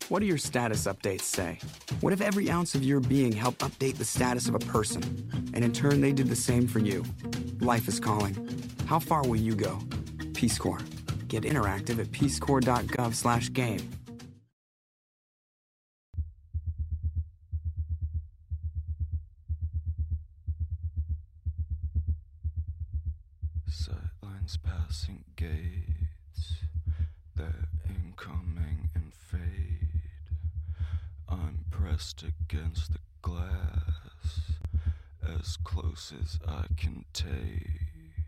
What do your status updates say? What if every ounce of your being helped update the status of a person, and in turn they did the same for you? Life is calling. How far will you go? Peace Corps. Get interactive at peacecorps.gov/game. Sightlines passing gates, they're incoming and fade. I'm pressed against the glass, as close as I can take.